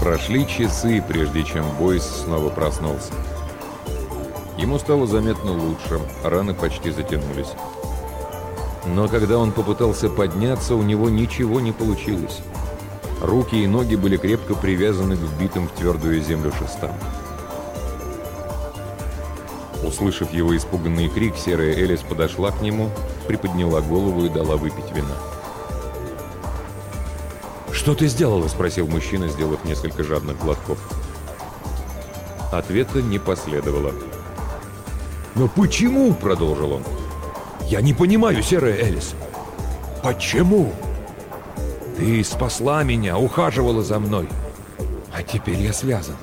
Прошли часы, прежде чем Бойс снова проснулся. Ему стало заметно лучше, раны почти затянулись. Но когда он попытался подняться, у него ничего не получилось. Руки и ноги были крепко привязаны к вбитым в твердую землю шестам. Услышав его испуганный крик, серая Элис подошла к нему, приподняла голову и дала выпить вина. «Что ты сделала?» — спросил мужчина, сделав несколько жадных глотков. Ответа не последовало. «Но почему?» — продолжил он. «Я не понимаю, серая Элис. Почему? Ты спасла меня, ухаживала за мной, а теперь я связан».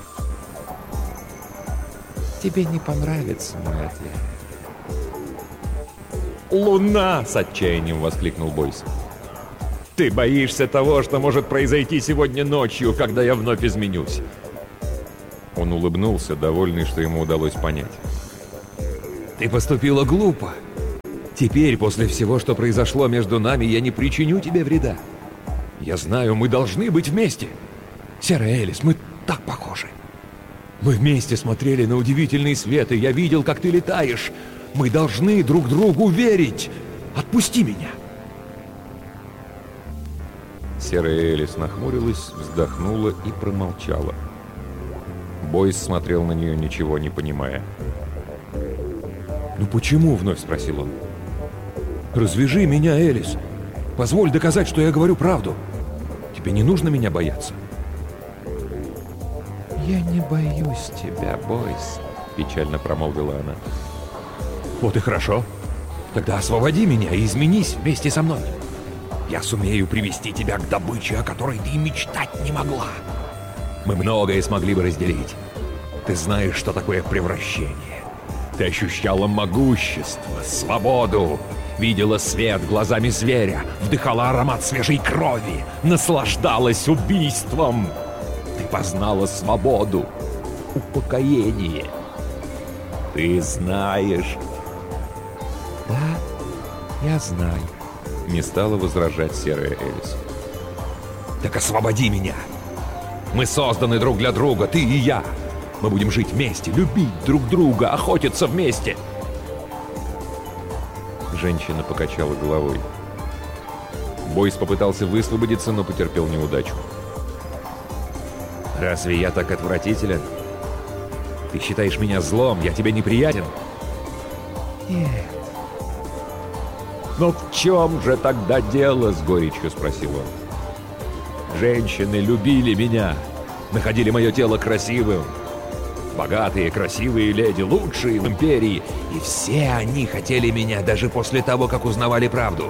Тебе не понравится мой ответ. «Луна!» — с отчаянием воскликнул Бойс. «Ты боишься того, что может произойти сегодня ночью, когда я вновь изменюсь?» Он улыбнулся, довольный, что ему удалось понять. «Ты поступила глупо. Теперь, после всего, что произошло между нами, я не причиню тебе вреда. Я знаю, мы должны быть вместе. Серая Элис, мы так похожи. Мы вместе смотрели на удивительный свет, и я видел, как ты летаешь. Мы должны друг другу верить. Отпусти меня!» Серая Элис нахмурилась, вздохнула и промолчала. Бойс смотрел на нее, ничего не понимая. «Ну почему?» — вновь спросил он. «Развяжи меня, Элис. Позволь доказать, что я говорю правду. Тебе не нужно меня бояться». «Я не боюсь тебя, Бойс», — печально промолвила она. «Вот и хорошо. Тогда освободи меня и изменись вместе со мной. Я сумею привести тебя к добыче, о которой ты и мечтать не могла. Мы многое смогли бы разделить. Ты знаешь, что такое превращение. Ты ощущала могущество, свободу, видела свет глазами зверя, вдыхала аромат свежей крови, наслаждалась убийством. Ты познала свободу, упокоение. Ты знаешь...» «Да, я знаю», — не стала возражать серая Элис. «Так освободи меня! Мы созданы друг для друга, ты и я. Мы будем жить вместе, любить друг друга, охотиться вместе!» Женщина покачала головой. Бойс попытался высвободиться, но потерпел неудачу. «Разве я так отвратителен? Ты считаешь меня злом? Я тебе неприятен?» «Нет». «Но в чем же тогда дело?» — с горечью спросил он. «Женщины любили меня, находили мое тело красивым. Богатые, красивые леди, лучшие в империи. И все они хотели меня даже после того, как узнавали правду».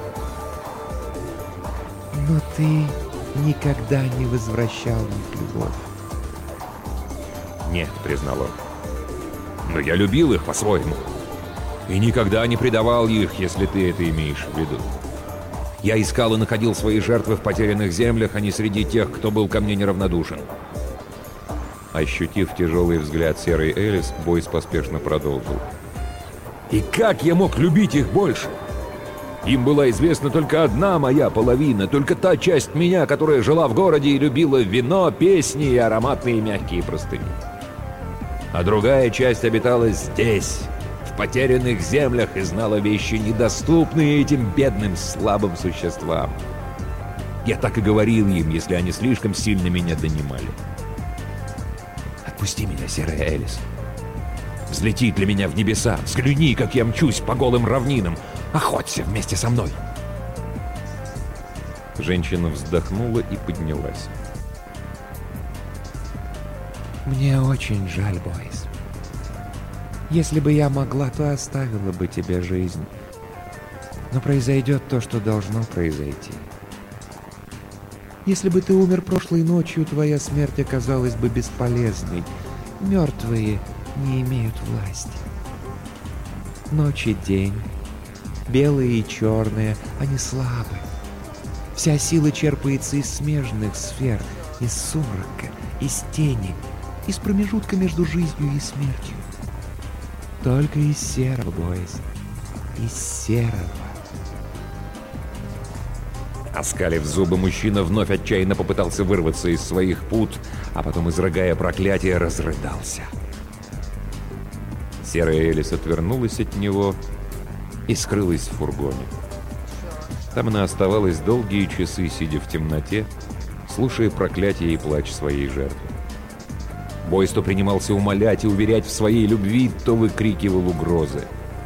«Но ты никогда не возвращал их любовь». «Нет», — признал он. «Но я любил их по-своему. И никогда не предавал их, если ты это имеешь в виду. Я искал и находил свои жертвы в потерянных землях, а не среди тех, кто был ко мне неравнодушен». Ощутив тяжелый взгляд серой Элис, Бойс поспешно продолжил. «И как я мог любить их больше? Им была известна только одна моя половина, только та часть меня, которая жила в городе и любила вино, песни и ароматные мягкие простыни. А другая часть обитала здесь, в потерянных землях, и знала вещи, недоступные этим бедным, слабым существам. Я так и говорил им, если они слишком сильно меня донимали. Отпусти меня, серая Элис. Взлети для меня в небеса, взгляни, как я мчусь по голым равнинам. Охоться вместе со мной!» Женщина вздохнула и поднялась. «Мне очень жаль, Бойс. Если бы я могла, то оставила бы тебе жизнь. Но произойдет то, что должно произойти. Если бы ты умер прошлой ночью, твоя смерть оказалась бы бесполезной. Мертвые не имеют власти. Ночь и день, белые и черные, они слабы. Вся сила черпается из смежных сфер, из сумрака, из тени, из промежутка между жизнью и смертью. Только из серого, Бойс, из серого». Оскалив зубы, мужчина вновь отчаянно попытался вырваться из своих пут, а потом, изрыгая проклятие, разрыдался. Серая Элис отвернулась от него и скрылась в фургоне. Там она оставалась долгие часы, сидя в темноте, слушая проклятие и плач своей жертвы. Бойс то принимался умолять и уверять в своей любви, то выкрикивал угрозы.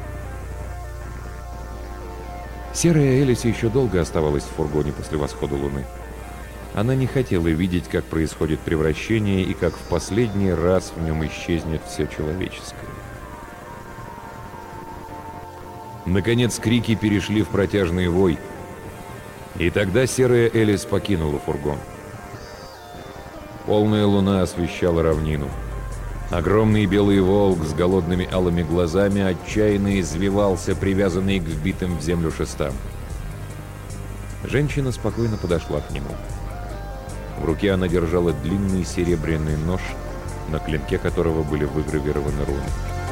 Серая Элис еще долго оставалась в фургоне после восхода луны. Она не хотела видеть, как происходит превращение и как в последний раз в нем исчезнет все человеческое. Наконец крики перешли в протяжный вой, и тогда серая Элис покинула фургон. Полная луна освещала равнину. Огромный белый волк с голодными алыми глазами отчаянно извивался, привязанный к вбитым в землю шестам. Женщина спокойно подошла к нему. В руке она держала длинный серебряный нож, на клинке которого были выгравированы руны.